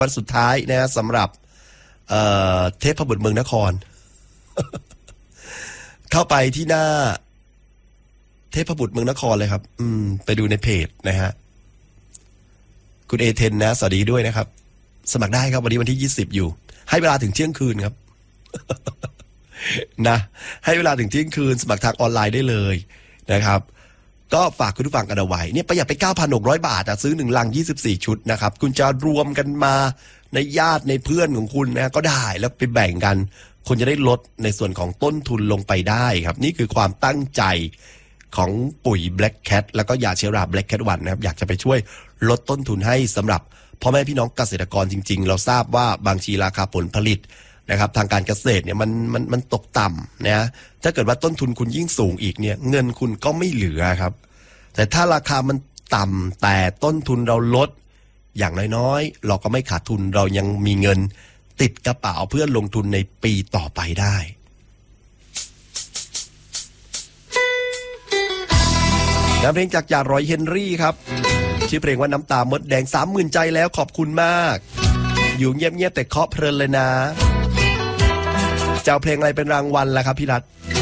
วันสุดท้ายนะสำหรับเทพบุตรเมืองนคร เข้าไปที่หน้าเทพบุตรเมืองนครเลยครับไปดูในเพจนะฮะคุณเอเทนนะสวัสดีด้วยนะครับสมัครได้ครับวันนี้วันที่20อยู่ให้เวลาถึงเที่ยงคืนครับ นะให้เวลาถึงเที่ยงคืนสมัครทางออนไลน์ได้เลยนะครับก็ฝากคุณผู้ฟังกันเอาไว้เนี่ยประหยัดไป 9,600 บาทซื้อ1ลัง24ชุดนะครับคุณจะรวมกันมาในญาติในเพื่อนของคุณนะก็ได้แล้วไปแบ่งกันคนจะได้ลดในส่วนของต้นทุนลงไปได้ครับนี่คือความตั้งใจของปุ๋ย Black Cat แล้วก็ยาเชื้อรา Black Cat 1นะครับอยากจะไปช่วยลดต้นทุนให้สำหรับพ่อแม่พี่น้องเกษตรกรจริงๆเราทราบว่าบางทีราคาผลผลิตนะครับทางการเกษตรเนี่ยมันตกต่ำนะถ้าเกิดว่าต้นทุนคุณยิ่งสูงอีกเนี่ยเงินคุณก็ไม่เหลือครับแต่ถ้าราคามันต่ำแต่ต้นทุนเราลดอย่างน้อยๆเราก็ไม่ขาดทุนเรายังมีเงินติดกระเป๋าเพื่อลงทุนในปีต่อไปได้เพลงจากจ่ารอยเฮนรี่ครับชื่อเพลงว่าน้ำตามดแดง 30,000 ใจแล้วขอบคุณมากอยู่เงียบๆแต่เคาะเพลินเลยนะจะเอาเพลงอะไรเป็นรางวัลล่ะครับพี่รัต